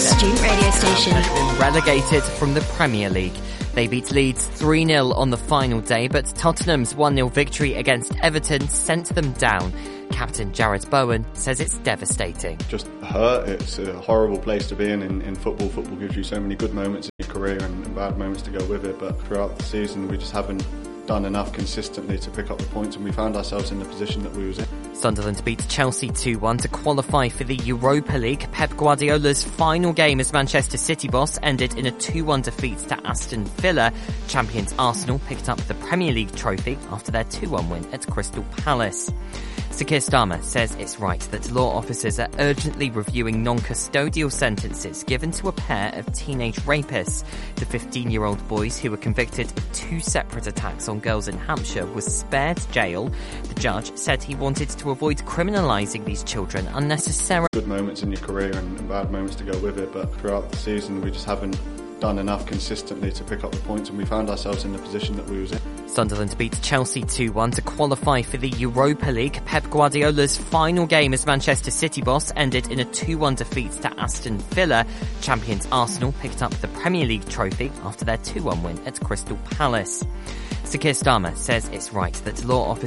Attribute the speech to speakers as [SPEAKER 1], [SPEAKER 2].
[SPEAKER 1] Student radio station.
[SPEAKER 2] Has been relegated from the Premier League. They beat Leeds 3-0 on the final day, but Tottenham's 1-0 victory against Everton sent them down. Captain Jared Bowen says it's devastating.
[SPEAKER 3] Just hurt. It's a horrible place to be in football. Football gives you so many good moments in your career and bad moments to go with it, but throughout the season we just haven't done enough consistently to pick up the points, and we found ourselves in the position that we was in.
[SPEAKER 2] Sunderland beat Chelsea 2-1 to qualify for the Europa League. Pep Guardiola's final game as Manchester City boss ended in a 2-1 defeat to Aston Villa. Champions Arsenal picked up the Premier League trophy after their 2-1 win at Crystal Palace. Sir Keir Starmer says it's right that law officers are urgently reviewing non-custodial sentences given to a pair of teenage rapists. The 15-year-old boys who were convicted of 2 separate attacks on girls in Hampshire were spared jail. The judge said he wanted to avoid criminalising these children unnecessarily.
[SPEAKER 3] Good moments in your career and bad moments to go with it, but throughout the season we just haven't done enough consistently to pick up the points, and we found ourselves in the position that we was in.
[SPEAKER 2] Sunderland beat Chelsea 2-1 to qualify for the Europa League. Pep Guardiola's final game as Manchester City boss ended in a 2-1 defeat to Aston Villa. Champions Arsenal picked up the Premier League trophy after their 2-1 win at Crystal Palace. Sir Keir Starmer says it's right that law officers